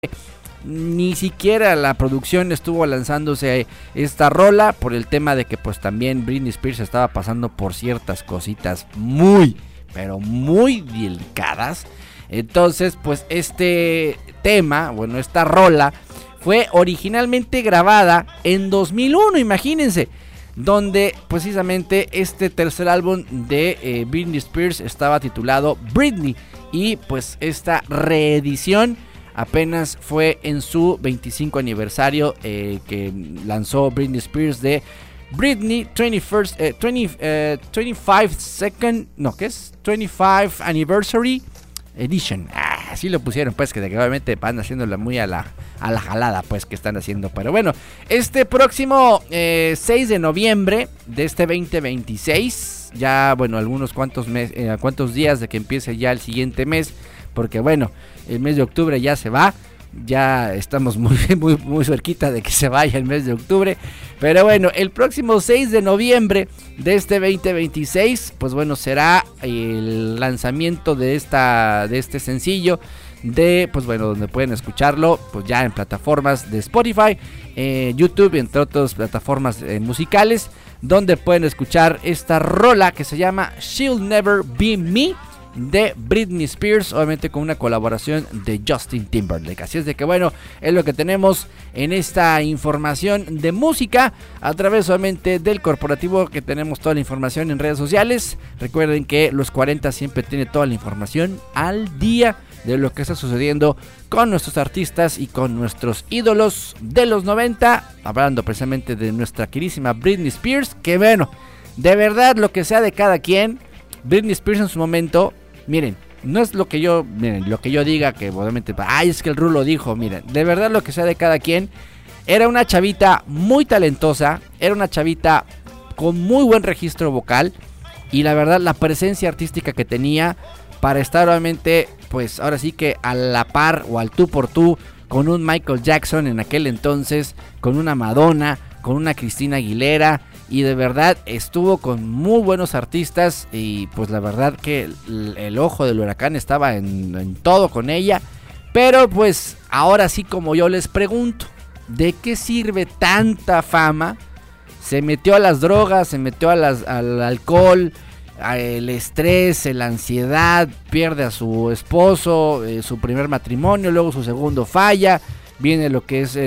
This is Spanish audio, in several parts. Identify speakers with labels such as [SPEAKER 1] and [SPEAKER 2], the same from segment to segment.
[SPEAKER 1] ni siquiera la producción estuvo lanzándose esta rola por el tema de que pues también Britney Spears estaba pasando por ciertas cositas muy, pero muy delicadas. Entonces pues este tema, bueno, esta rola fue originalmente grabada en 2001, imagínense, donde precisamente este tercer álbum de Britney Spears estaba titulado Britney, y pues esta reedición apenas fue en su 25 aniversario que lanzó Britney Spears de Britney 25 Anniversary Edition. Así lo pusieron, pues, que obviamente van haciéndola muy a la jalada, pues, que están haciendo. Pero bueno, este próximo 6 de noviembre de este 2026, ya, bueno, algunos cuantos días de que empiece ya el siguiente mes, porque bueno, el mes de octubre ya se va, ya estamos muy cerquita de que se vaya el mes de octubre, pero bueno, el próximo 6 de noviembre de este 2026, pues bueno, será el lanzamiento de este sencillo, pues bueno, donde pueden escucharlo, pues ya en plataformas de Spotify, YouTube, entre otras plataformas musicales, donde pueden escuchar esta rola que se llama She'll Never Be Me, de Britney Spears, obviamente con una colaboración de Justin Timberlake. Así es de que bueno, es lo que tenemos en esta información de música a través solamente del corporativo, que tenemos toda la información en redes sociales. Recuerden que los 40 siempre tiene toda la información al día de lo que está sucediendo con nuestros artistas y con nuestros ídolos de los 90, hablando precisamente de nuestra queridísima Britney Spears, que bueno, de verdad lo que sea de cada quien, Britney Spears en su momento, miren, no es lo que yo diga, que obviamente, es que el Rulo dijo, miren, de verdad lo que sea de cada quien, era una chavita muy talentosa, era una chavita con muy buen registro vocal, y la verdad la presencia artística que tenía para estar obviamente, pues ahora sí que a la par o al tú por tú con un Michael Jackson en aquel entonces, con una Madonna, con una Christina Aguilera, y de verdad estuvo con muy buenos artistas, y pues la verdad que el ojo del huracán estaba en todo con ella. Pero pues ahora sí, como yo les pregunto, ¿de qué sirve tanta fama? Se metió a las drogas, se metió al alcohol, el estrés, la ansiedad, pierde a su esposo, su primer matrimonio, luego su segundo falla, viene lo que es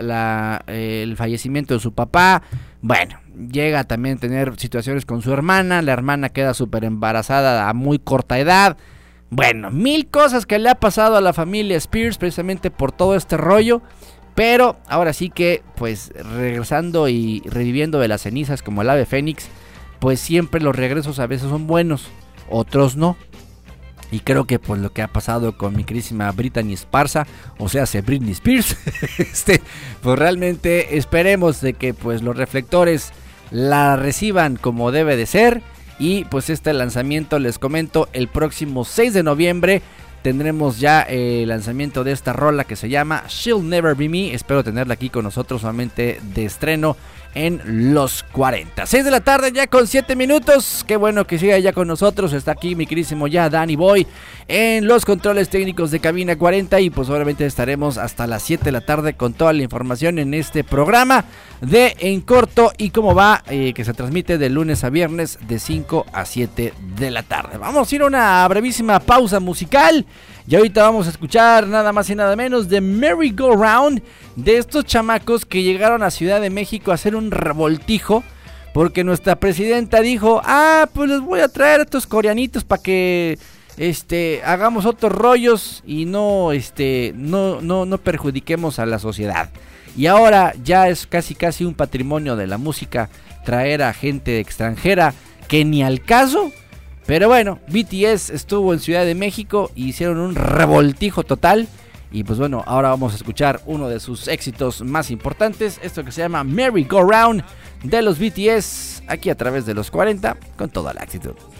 [SPEAKER 1] el fallecimiento de su papá. Bueno, llega también a tener situaciones con su hermana, la hermana queda súper embarazada a muy corta edad. Bueno, mil cosas que le ha pasado a la familia Spears precisamente por todo este rollo. Pero ahora sí que, pues regresando y reviviendo de las cenizas como el ave fénix, pues siempre los regresos a veces son buenos, otros no. Y creo que pues lo que ha pasado con mi queridísima Britney Esparza, o sea, Britney Spears, pues realmente esperemos de que pues los reflectores la reciban como debe de ser. Y pues este lanzamiento, les comento, el próximo 6 de noviembre tendremos ya el lanzamiento de esta rola que se llama She'll Never Be Me. Espero tenerla aquí con nosotros solamente de estreno en los 40. 6 de la tarde ya con 7 minutos. Qué bueno que siga ya con nosotros. Está aquí mi queridísimo ya Danny Boy en los controles técnicos de Cabina 40. Y pues obviamente estaremos hasta las 7 de la tarde con toda la información en este programa de En Corto y Cómo Va, que se transmite de lunes a viernes de 5 a 7 de la tarde. Vamos a ir a una brevísima pausa musical. Y ahorita vamos a escuchar nada más y nada menos de Merry Go Round, de estos chamacos que llegaron a Ciudad de México a hacer un revoltijo, porque nuestra presidenta dijo, pues les voy a traer a estos coreanitos para que hagamos otros rollos y no perjudiquemos a la sociedad. Y ahora ya es casi un patrimonio de la música traer a gente extranjera que ni al caso. Pero bueno, BTS estuvo en Ciudad de México y hicieron un revoltijo total. Y pues bueno, ahora vamos a escuchar uno de sus éxitos más importantes, esto que se llama Merry Go Round de los BTS, aquí a través de los 40, con toda la actitud.